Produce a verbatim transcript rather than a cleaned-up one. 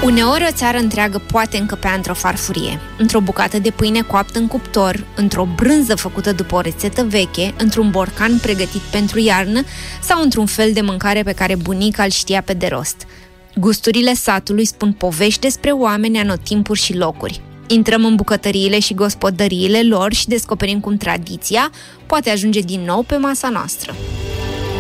Uneori o țară întreagă poate încăpea într-o farfurie, într-o bucată de pâine coaptă în cuptor, într-o brânză făcută după o rețetă veche, într-un borcan pregătit pentru iarnă sau într-un fel de mâncare pe care bunica îl știa pe de rost. Gusturile satului spun povești despre oameni, anotimpuri și locuri. Intrăm în bucătăriile și gospodăriile lor și descoperim cum tradiția poate ajunge din nou pe masa noastră.